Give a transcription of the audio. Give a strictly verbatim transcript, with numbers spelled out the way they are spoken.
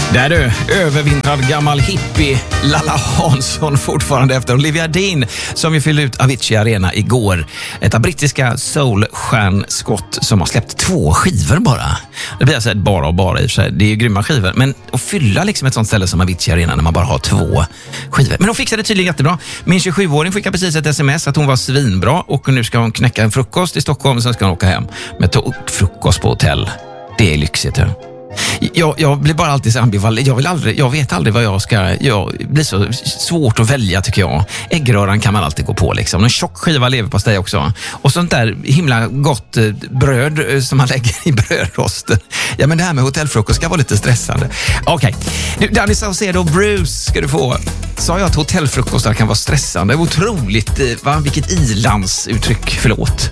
Där du, övervintrad gammal hippie Lalla Hansson fortfarande efter Olivia Dean som ju fyllde ut Avicii Arena igår. Ett av brittiska soulstjärnskott som har släppt två skivor bara. Det blir alltså bara och bara i och för sig. Det är ju grymma skivor. Men att fylla liksom ett sånt ställe som Avicii Arena när man bara har två skivor. Men de fixade det tydligen jättebra. Min tjugosjuåring skickade precis ett sms att hon var svinbra och nu ska hon knäcka en frukost i Stockholm och sen ska hon åka hem. Men ta upp frukost på hotell. Det är lyxigt. Ja. Jag, jag blir bara alltid så ambivalent. Jag, vill aldrig, jag vet aldrig vad jag ska... Jag, det blir så svårt att välja tycker jag. Äggröran kan man alltid gå på liksom. En tjock skiva leverpastej också. Och sånt där himla gott bröd som man lägger i brödrosten. Ja, men det här med hotellfrukost ska vara lite stressande. Okej. Okay. Danny Saucedo Bruce ska du få. Sa jag att hotellfrukostar kan vara stressande? Otroligt, va? Vilket ilandsuttryck, förlåt.